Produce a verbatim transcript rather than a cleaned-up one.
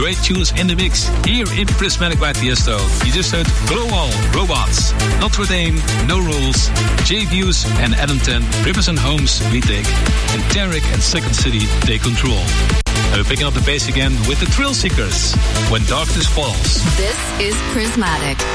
great tunes in the mix here in Prismatic by Tiesto. You just heard Global Robots, Notre Dame, No Rules, J Views and Adam ten, Rivers and Homes, We Take, and Derek and Second City, Take Control. And we're picking up the pace again with the Thrill Seekers, When Darkness Falls. This is Prismatic.